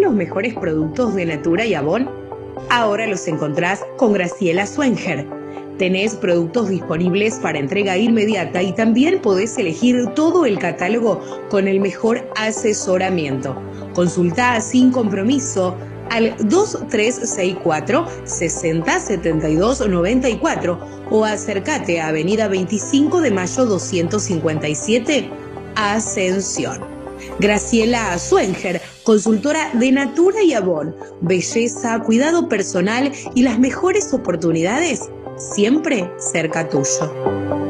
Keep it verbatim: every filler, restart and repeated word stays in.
los mejores productos de Natura y Avon? Ahora los encontrás con Graciela Swenger. Tenés productos disponibles para entrega inmediata y también podés elegir todo el catálogo con el mejor asesoramiento. Consultá sin compromiso al dos tres seis cuatro, seis cero, siete dos nueve cuatro o acércate a Avenida veinticinco de Mayo doscientos cincuenta y siete, Ascensión. Graciela Swenger, consultora de Natura y Avon. Belleza, cuidado personal y las mejores oportunidades siempre cerca tuyo.